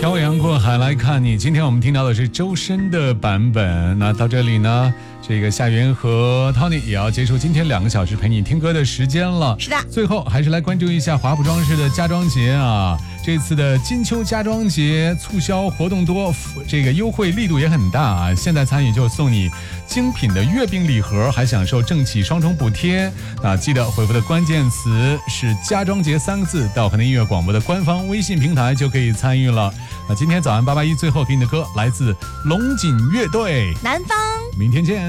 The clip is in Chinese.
漂洋过海来看你。今天我们听到的是周深的版本。那到这里呢，这个夏云和 Tony 也要结束今天2个小时陪你听歌的时间了。 是的， 最后还是来关注一下华普装饰的家装节啊。这次的金秋家装节促销活动多，这个优惠力度也很大啊！现在参与就送你精品的月饼礼盒，还享受政企双重补贴啊！记得回复的关键词是“家装节”3个字到河南音乐广播的官方微信平台就可以参与了。那今天早安881最后给你的歌来自龙井乐队《 南方》， 明天见。